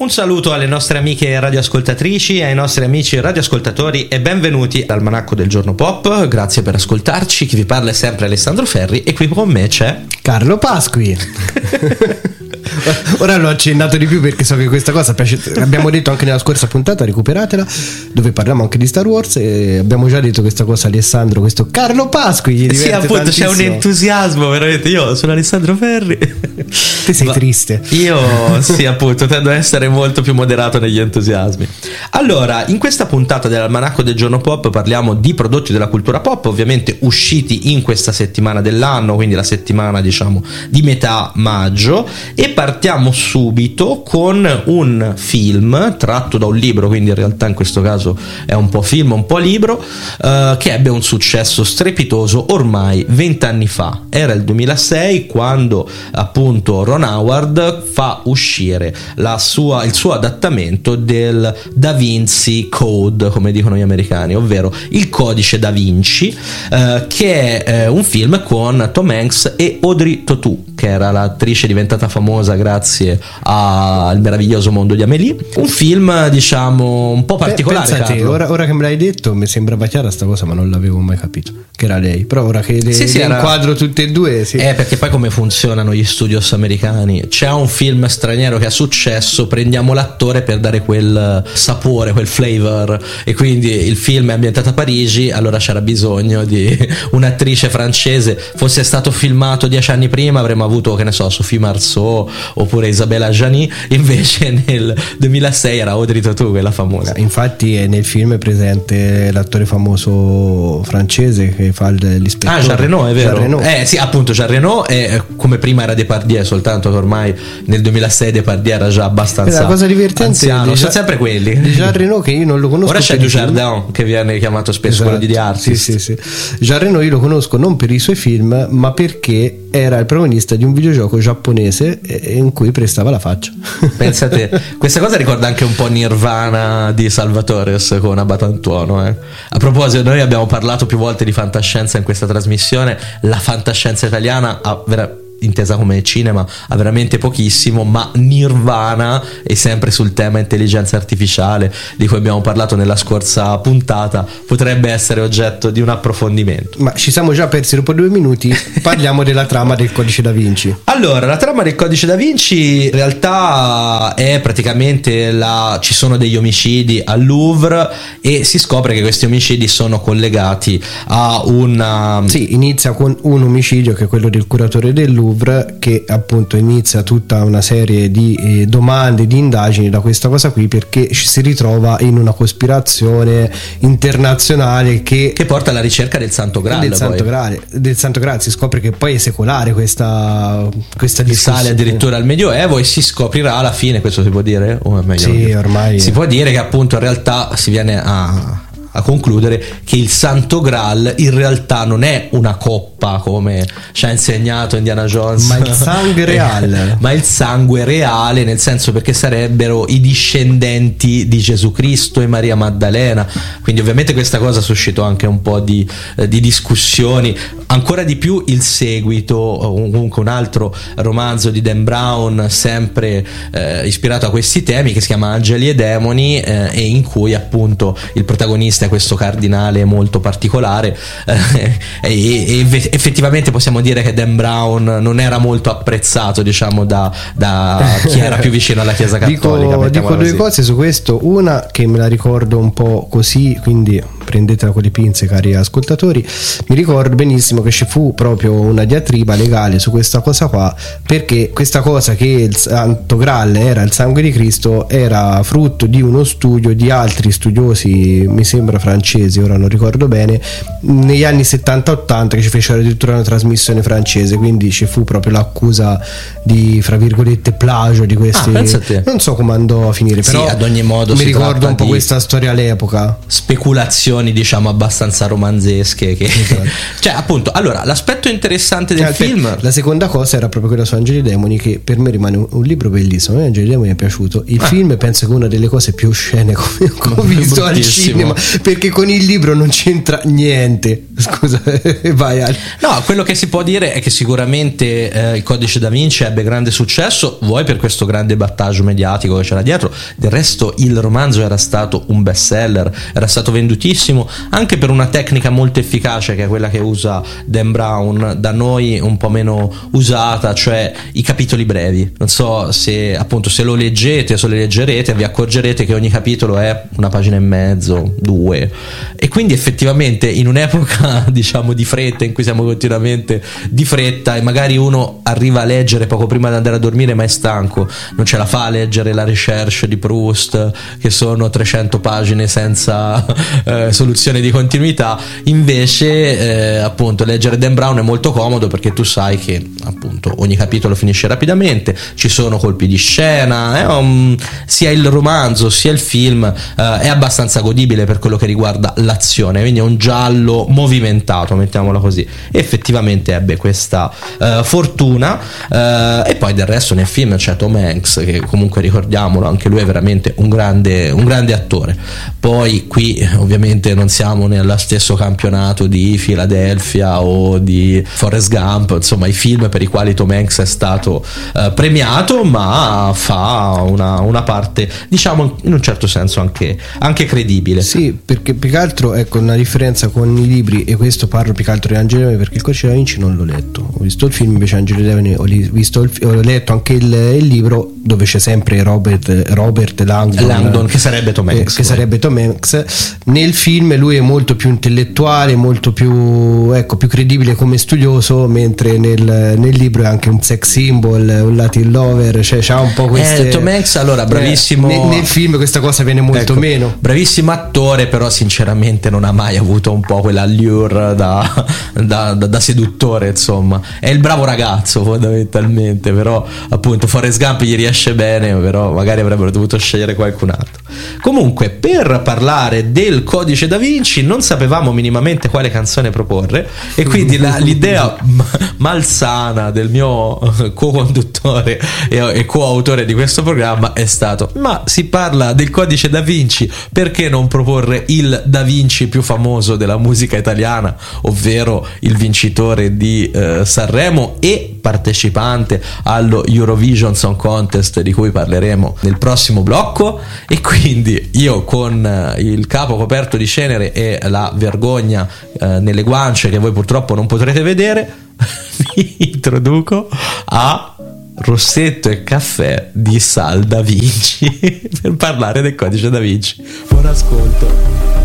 Un saluto alle nostre amiche radioascoltatrici, ai nostri amici radioascoltatori e benvenuti all'Almanacco del Giorno Pop. Grazie per ascoltarci. Chi vi parla è sempre Alessandro Ferri e qui con me c'è Carlo Pasqui. Ora l'ho accennato di più perché so che questa cosa piace. Abbiamo detto anche nella scorsa puntata, recuperatela, dove parliamo anche di Star Wars, e abbiamo già detto questa cosa a Alessandro, questo Carlo Pasqui gli diverte appunto tantissimo. C'è un entusiasmo veramente. Io sono Alessandro Ferri. Te sei triste. Io sì, appunto, tendo a essere molto più moderato negli entusiasmi. Allora, in questa puntata dell'Almanacco del Giorno Pop parliamo di prodotti della cultura pop, ovviamente usciti in questa settimana dell'anno, quindi la settimana diciamo di metà maggio, e partiamo subito con un film tratto da un libro, quindi in realtà in questo caso è un po' film, un po' libro, che ebbe un successo strepitoso ormai 20 anni fa. Era il 2006 quando appunto Ron Howard fa uscire il suo adattamento del Da Vinci Code, come dicono gli americani, ovvero il codice Da Vinci, che è un film con Tom Hanks e Audrey Tautou, che era l'attrice diventata famosa grazie al meraviglioso mondo di Amélie. Un film diciamo un po' particolare. Pensate, ora che me l'hai detto mi sembrava chiara sta cosa, ma non l'avevo mai capito che era lei. Però ora che le inquadro tutte e due, sì. Perché poi come funzionano gli studios americani? C'è un film straniero che ha successo, prendiamo l'attore per dare quel sapore, quel flavor, e quindi il film è ambientato a Parigi, allora c'era bisogno di un'attrice francese. Fosse stato filmato 10 anni prima avremmo avuto, che ne so, Sophie Marceau oppure Isabella Gianni, invece nel 2006 era Audrey Tautou, quella famosa. Infatti nel film è presente l'attore famoso francese che fa l'ispettore. Jean Reno, è vero. Jean Reno. Sì, appunto Jean Reno, come prima era Depardieu, soltanto che ormai nel 2006 Depardieu era già abbastanza la cosa divertente anziano. Sono sempre quelli di Jean Reno, che io non lo conosco. Ora c'è Dujardin che viene chiamato spesso, esatto, quello di The Artist. Sì. Jean Reno io lo conosco non per i suoi film, ma perché era il protagonista di un videogioco giapponese in cui prestava la faccia. Pensate, questa cosa ricorda anche un po' Nirvana di Salvatores con Abatantuono. A proposito, noi abbiamo parlato più volte di fantascienza in questa trasmissione. La fantascienza italiana intesa come cinema ha veramente pochissimo, ma Nirvana è sempre sul tema intelligenza artificiale di cui abbiamo parlato nella scorsa puntata, potrebbe essere oggetto di un approfondimento. Ma ci siamo già persi dopo 2 minuti. Parliamo della trama del codice Da Vinci. Allora, la trama del codice Da Vinci in realtà è praticamente ci sono degli omicidi al Louvre e si scopre che questi omicidi sono collegati a inizia con un omicidio che è quello del curatore del Louvre, che appunto inizia tutta una serie di domande, di indagini da questa cosa qui, perché si ritrova in una cospirazione internazionale che porta alla ricerca del Santo Graal. Del Santo Graal si scopre che poi è secolare questa discussione. Sale addirittura al Medioevo e si scoprirà alla fine, questo si può dire? O è meglio sì, ormai si può dire che appunto in realtà si viene a concludere che il Santo Graal in realtà non è una coppa come ci ha insegnato Indiana Jones, ma il sangue reale. Ma il sangue reale, nel senso, perché sarebbero i discendenti di Gesù Cristo e Maria Maddalena. Quindi ovviamente questa cosa suscitò anche un po' di discussioni. Ancora di più il seguito, comunque un altro romanzo di Dan Brown sempre ispirato a questi temi, che si chiama Angeli e Demoni, e in cui appunto il protagonista è questo cardinale molto particolare, e effettivamente possiamo dire che Dan Brown non era molto apprezzato, diciamo, da chi era più vicino alla Chiesa Cattolica. Dico 2 cose su questo. Una che me la ricordo un po' così, quindi prendetela con le pinze, cari ascoltatori. Mi ricordo benissimo che ci fu proprio una diatriba legale su questa cosa qua, perché questa cosa che il Santo Graal era il sangue di Cristo era frutto di uno studio di altri studiosi, mi sembra francesi, ora non ricordo bene, negli anni 70-80, che ci fecero addirittura una trasmissione francese, quindi ci fu proprio l'accusa di, fra virgolette, plagio di questi. Non so come andò a finire, però ad ogni modo mi ricordo un po' questa storia all'epoca. Speculazioni situazioni diciamo abbastanza romanzesche che... Esatto. Cioè appunto, allora l'aspetto interessante del film, la seconda cosa era proprio quella su Angeli e Demoni, che per me rimane un libro bellissimo. A me Angeli e Demoni è piaciuto, il film penso che è una delle cose più oscene che ho visto al cinema, perché con il libro non c'entra niente. Scusa, vai Ale. No, quello che si può dire è che sicuramente il Codice da Vinci ebbe grande successo, vuoi per questo grande battaggio mediatico che c'era dietro, del resto il romanzo era stato un bestseller, era stato vendutissimo anche per una tecnica molto efficace che è quella che usa Dan Brown, da noi un po' meno usata, cioè i capitoli brevi. Non so se appunto se lo leggete o se lo leggerete vi accorgerete che ogni capitolo è una pagina e mezzo, 2, e quindi effettivamente in un'epoca diciamo di fretta, in cui siamo continuamente di fretta e magari uno arriva a leggere poco prima di andare a dormire ma è stanco, non ce la fa a leggere la Recherche di Proust che sono 300 pagine senza soluzione di continuità, invece appunto leggere Dan Brown è molto comodo perché tu sai che appunto ogni capitolo finisce rapidamente, ci sono colpi di scena, sia il romanzo sia il film è abbastanza godibile per quello che riguarda l'azione, quindi è un giallo movimentato, mettiamola così, e effettivamente ebbe questa fortuna, e poi del resto nel film c'è Tom Hanks che comunque ricordiamolo, anche lui è veramente un grande attore. Poi qui ovviamente non siamo nello stesso campionato di Philadelphia o di Forrest Gump, insomma i film per i quali Tom Hanks è stato premiato, ma fa una parte diciamo in un certo senso anche credibile. Sì, perché più che altro ecco una differenza con i libri, e questo parlo più che altro di Angeli e Demoni perché il Codice da Vinci non l'ho letto, ho visto il film, invece Angeli e Demoni ho letto anche il libro dove c'è sempre Robert Langdon che sarebbe Tom Hanks, Nel film lui è molto più intellettuale, molto più credibile come studioso, mentre nel libro è anche un sex symbol, un Latin lover, cioè c'ha un po' queste Tom Hanks, allora bravissimo nel film questa cosa viene molto meno, bravissimo attore, però sinceramente non ha mai avuto un po' quell'allure da seduttore, insomma è il bravo ragazzo fondamentalmente, però appunto Forrest Gump gli riesce bene, però magari avrebbero dovuto scegliere qualcun altro. Comunque, per parlare del Codice da Vinci non sapevamo minimamente quale canzone proporre, e quindi l'idea malsana del mio co-conduttore e coautore di questo programma è stato: ma si parla del Codice da Vinci, perché non proporre il Da Vinci più famoso della musica italiana, ovvero il vincitore di Sanremo e partecipante allo Eurovision Song Contest, di cui parleremo nel prossimo blocco. E quindi io, con il capo coperto di cenere e la vergogna nelle guance che voi purtroppo non potrete vedere, vi introduco a Rossetto e caffè di Sal Da Vinci per parlare del Codice da Vinci. Buon ascolto.